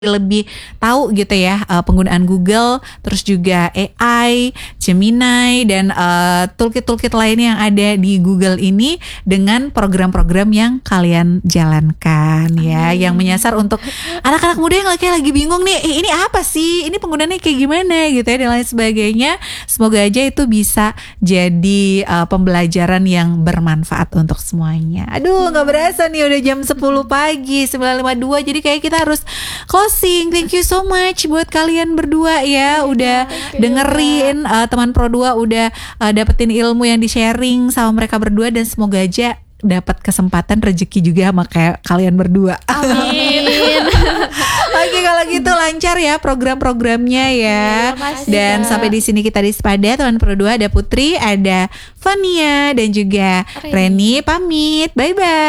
lebih tahu gitu ya penggunaan Google, terus juga AI, Gemini dan toolkit-toolkit lainnya yang ada di Google ini dengan program-program yang kalian jalankan ya, yang menyasar untuk anak-anak muda yang lagi bingung nih, ini apa sih? Ini penggunaannya kayak gimana gitu ya dan lain sebagainya. Semoga aja itu bisa jadi pembelajaran yang bermanfaat untuk semuanya. Aduh, nggak berasa nih udah jam 10 pagi 9.52. Jadi kayak kita harus closing. Thank you so much buat kalian berdua ya udah dengerin teman Pro 2 udah dapetin ilmu yang di-sharing sama mereka berdua dan semoga aja dapat kesempatan rezeki juga sama kayak kalian berdua. Amin. Oke, kalau gitu lancar ya program-programnya ya. Dan sampai di sini kita di Sepada teman Pro 2, ada Putri, ada Fania dan juga Reni pamit. Bye bye.